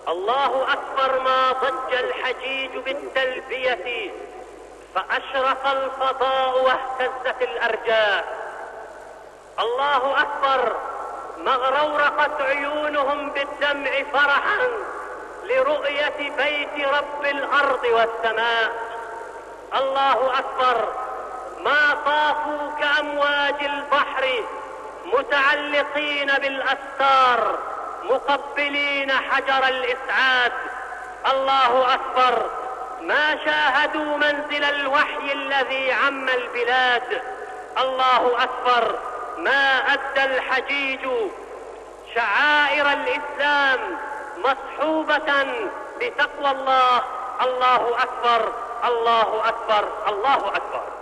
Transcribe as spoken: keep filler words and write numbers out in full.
الله أكبر. ما ضج الحجيج بالتلبية فأشرق الفضاء واهتزت الأرجاء. الله أكبر. ما اغرورقت عيونهم بالدمع فرحا لرؤية بيت رب الأرض والسماء. الله أكبر. ما طافوا كأمواج البحر متعلقين بالأستار مقبلين حجر الإسعاد. الله أكبر. ما شاهدوا منزل الوحي الذي عم البلاد. الله أكبر. ما أدى الحجيج شعائر الإسلام مصحوبة بتقوى الله. الله أكبر. الله أكبر. الله أكبر.